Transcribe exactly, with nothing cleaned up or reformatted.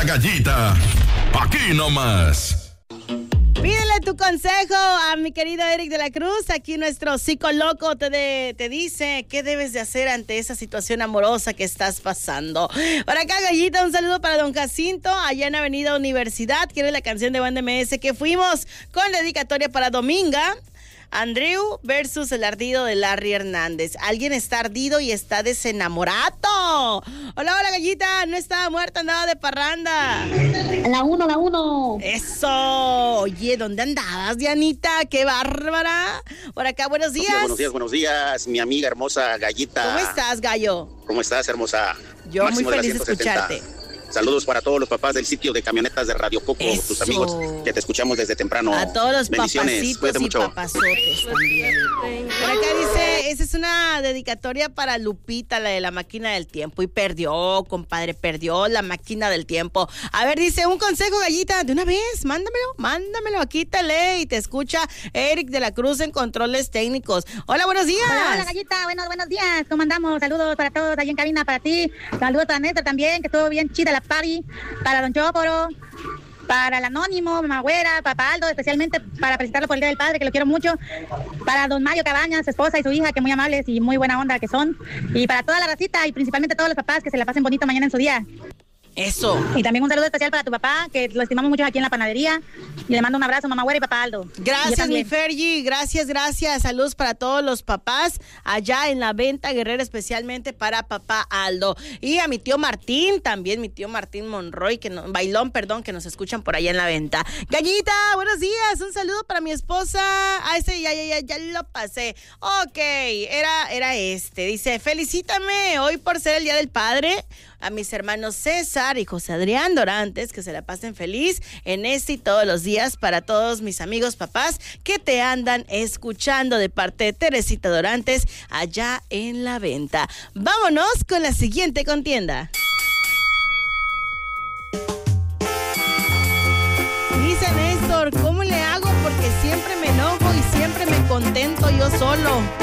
La Gallita, aquí nomás. Pídele tu consejo a mi querido Eric de la Cruz. Aquí nuestro psicólogo te, de, te dice qué debes de hacer ante esa situación amorosa que estás pasando. Por acá, Gallita, un saludo para don Jacinto, allá en Avenida Universidad. Quiere la canción de Band M S que fuimos, con dedicatoria para Dominga. Andrew versus el ardido de Larry Hernández. Alguien está ardido y está desenamorado. Hola, hola, Gallita. No estaba muerta, andaba de parranda. La uno, la uno. Eso. Oye, ¿dónde andabas, Dianita? ¡Qué bárbara! Por acá, buenos días. Buenos días, buenos días, mi amiga hermosa Gallita. ¿Cómo estás, Gallo? ¿Cómo estás, hermosa? Yo Máximo muy de feliz de escucharte. Saludos para todos los papás del sitio de camionetas de Radio Coco, Eso. tus amigos que te escuchamos desde temprano. A todos los Bendiciones, papacitos cuídate y mucho. papazotes también. Por acá dice, esa es una dedicatoria para Lupita, la de la máquina del tiempo. Y perdió, compadre, perdió la máquina del tiempo. A ver, dice, un consejo, Gallita, de una vez, mándamelo, mándamelo, aquí te lee y te escucha Eric de la Cruz en controles técnicos. Hola, buenos días. Hola, hola, Gallita, buenos, buenos días. ¿Cómo andamos? Saludos para todos ahí en cabina, para ti. Saludos para Néstor también, que estuvo bien chida la party. Para Don Chóporo, para el Anónimo, Mamá Güera, Papá Aldo, especialmente para felicitarlo por el Día del Padre, que lo quiero mucho. Para Don Mario Cabañas, su esposa y su hija, que muy amables y muy buena onda que son. Y para toda la racita y principalmente todos los papás, que se la pasen bonito mañana en su día. Eso. Y también un saludo especial para tu papá, que lo estimamos mucho aquí en la panadería. Y le mando un abrazo, Mamá Güera y Papá Aldo. Gracias, mi Fergie. Gracias, gracias. Saludos para todos los papás allá en la Venta Guerrera, especialmente para Papá Aldo. Y a mi tío Martín, también mi tío Martín Monroy, que no, Bailón, perdón, que nos escuchan por allá en la Venta. Gallita, buenos días. Un saludo para mi esposa. Ah, ese ya, ya, ya, ya lo pasé. Ok, era, era este. Dice, felicítame hoy por ser el Día del Padre. A mis hermanos César y José Adrián Dorantes, que se la pasen feliz en este y todos los días. Para todos mis amigos papás que te andan escuchando, de parte de Teresita Dorantes allá en la Venta. Vámonos con la siguiente contienda. Dice Néstor, ¿cómo le hago? Porque siempre me enojo y siempre me contento yo solo.